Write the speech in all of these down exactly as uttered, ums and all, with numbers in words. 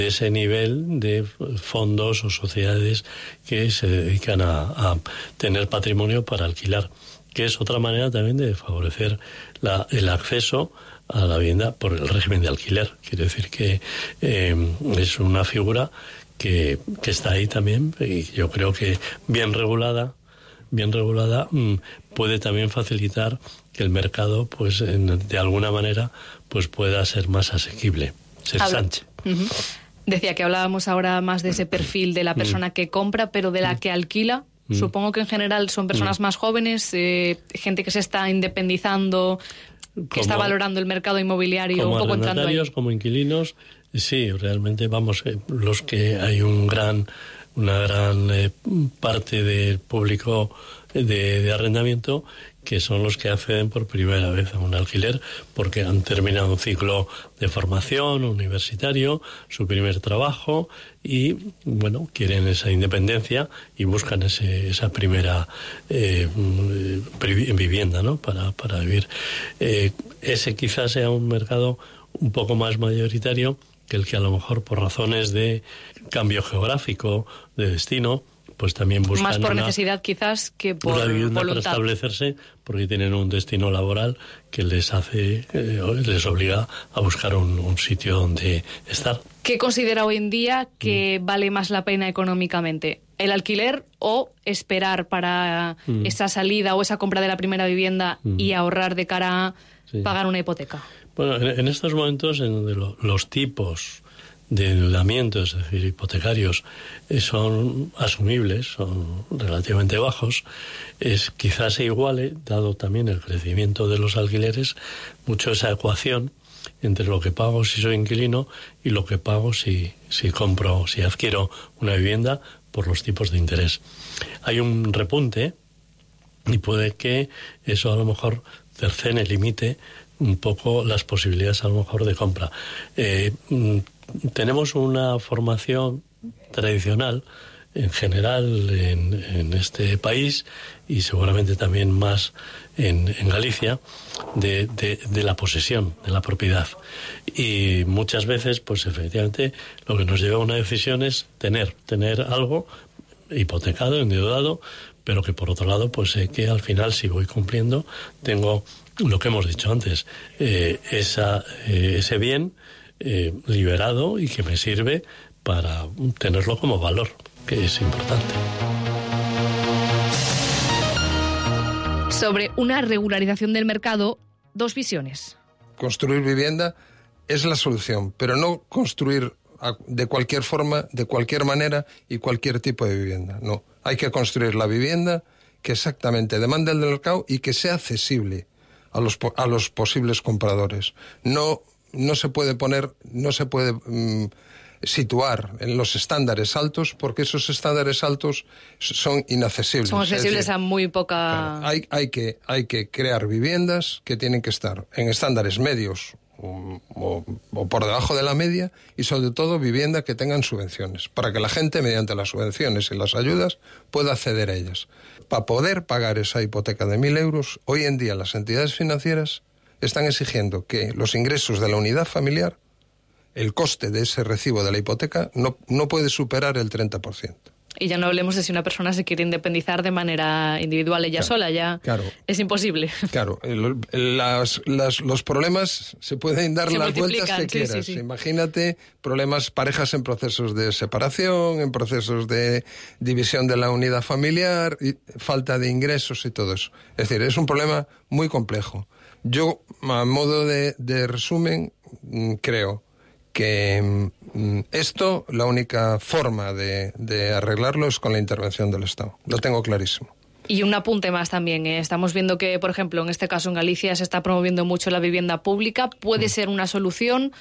ese nivel de fondos o sociedades que se dedican a, a tener patrimonio para alquilar, que es otra manera también de favorecer la, el acceso a la vivienda por el régimen de alquiler. Quiere decir que eh, es una figura que, que está ahí también, y yo creo que bien regulada, bien regulada puede también facilitar que el mercado, pues en, de alguna manera, pues pueda ser más asequible, se ensanche. Uh-huh. Decía que hablábamos ahora más de ese perfil de la persona mm. que compra, pero de la que alquila. Mm. Supongo que en general son personas mm. más jóvenes, eh, gente que se está independizando, que como, está valorando el mercado inmobiliario, un poco entrando ahí. Como inquilinos, sí, realmente, vamos, eh, los que hay un gran, una gran eh, parte del público de, de arrendamiento que son los que acceden por primera vez a un alquiler porque han terminado un ciclo de formación universitario, su primer trabajo y, bueno, quieren esa independencia y buscan ese, esa primera eh, vivienda, ¿no?, para, para vivir. Eh, ese quizás sea un mercado un poco más mayoritario que el que a lo mejor por razones de cambio geográfico, de destino, pues también buscan más por una, necesidad quizás que por una vivienda voluntad para establecerse, porque tienen un destino laboral que les hace, eh, les obliga a buscar un, un sitio donde estar. ¿Qué considera hoy en día que mm. vale más la pena económicamente? ¿El alquiler o esperar para mm. esa salida o esa compra de la primera vivienda mm. y ahorrar de cara a sí. pagar una hipoteca? Bueno, en, en estos momentos en donde lo, los tipos de endeudamiento, es decir, hipotecarios, eh, son asumibles, son relativamente bajos, es quizás se iguale, dado también el crecimiento de los alquileres, mucho esa ecuación entre lo que pago si soy inquilino y lo que pago si, si compro, si adquiero una vivienda por los tipos de interés. Hay un repunte y puede que eso a lo mejor cercene, limite un poco las posibilidades a lo mejor de compra. Eh, Tenemos una formación tradicional, en general, en, en este país y seguramente también más en, en Galicia, de, de, de la posesión, de la propiedad. Y muchas veces, pues efectivamente, lo que nos lleva a una decisión es tener, tener algo hipotecado, endeudado, pero que por otro lado, pues sé que al final, si voy cumpliendo, tengo lo que hemos dicho antes, eh, esa, eh, ese bien Eh, liberado y que me sirve para tenerlo como valor, que es importante. Sobre una regularización del mercado, dos visiones. Construir vivienda es la solución, pero no construir de cualquier forma, de cualquier manera y cualquier tipo de vivienda. No, hay que construir la vivienda que exactamente demanda el mercado y que sea accesible a los, a los posibles compradores. No No se puede poner, no se puede um, situar en los estándares altos porque esos estándares altos son inaccesibles. Son accesibles decir, a muy poca... Claro, hay, hay, que, hay que crear viviendas que tienen que estar en estándares medios o, o, o por debajo de la media y sobre todo vivienda que tengan subvenciones para que la gente mediante las subvenciones y las ayudas pueda acceder a ellas. Para poder pagar esa hipoteca de mil euros, hoy en día las entidades financieras están exigiendo que los ingresos de la unidad familiar, el coste de ese recibo de la hipoteca, no, no puede superar el treinta por ciento. Y ya no hablemos de si una persona se quiere independizar de manera individual ella claro, sola, ya claro, es imposible. Claro, el, el, las, las, los problemas se pueden dar se las vueltas que sí, quieras. Sí, sí. Imagínate problemas, parejas en procesos de separación, en procesos de división de la unidad familiar, y falta de ingresos y todo eso. Es decir, es un problema muy complejo. Yo, a modo de, de resumen, creo que esto, la única forma de, de arreglarlo es con la intervención del Estado. Lo tengo clarísimo. Y un apunte más también. ¿eh? Estamos viendo que, por ejemplo, en este caso en Galicia se está promoviendo mucho la vivienda pública. ¿Puede mm. ser una solución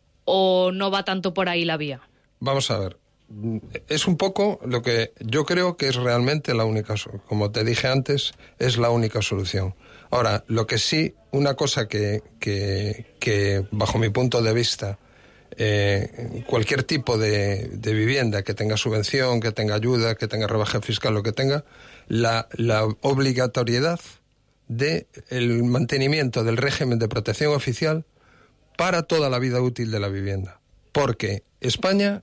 o no va tanto por ahí la vía? Vamos a ver. Es un poco lo que yo creo que es realmente la única solución. Como te dije antes, es la única solución. Ahora, lo que sí, una cosa que, que, que bajo mi punto de vista, eh, cualquier tipo de, de vivienda que tenga subvención, que tenga ayuda, que tenga rebaja fiscal, lo que tenga, la, la obligatoriedad del mantenimiento del régimen de protección oficial para toda la vida útil de la vivienda. porque España